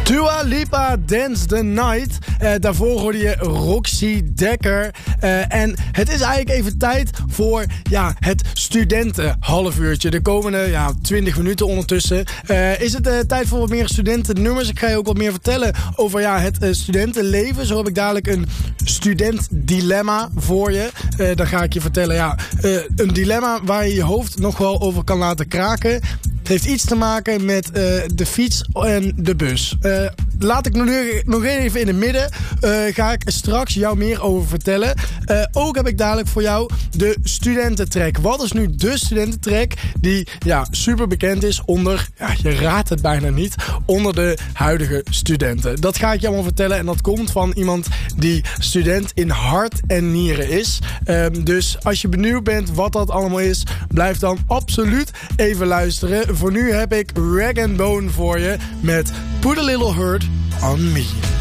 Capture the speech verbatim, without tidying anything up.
Dua Lipa, Dance the Night. Uh, daarvoor hoorde je Roxy Dekker. Uh, en het is eigenlijk even tijd voor ja, het studenten halfuurtje. De komende ja, twintig minuten ondertussen uh, is het uh, tijd voor wat meer studentennummers. Ik ga je ook wat meer vertellen over ja, het uh, studentenleven. Zo heb ik dadelijk een studentdilemma voor je. Uh, dan ga ik je vertellen, ja, uh, een dilemma waar je je hoofd nog wel over kan laten kraken. Het heeft iets te maken met uh, de fiets en de bus. Uh, laat ik nog, nog even in het midden. Uh, ga ik straks jou meer over vertellen. Uh, ook heb ik dadelijk voor jou de studententrek. Wat is nu de studententrek die ja, super bekend is onder, ja, je raadt het bijna niet, onder de huidige studenten. Dat ga ik je allemaal vertellen en dat komt van iemand die student in hart en nieren is. Uh, dus als je benieuwd bent wat dat allemaal is, blijf dan absoluut even luisteren. Voor nu heb ik Rag and Bone voor je met Put a Little Hurt on Me.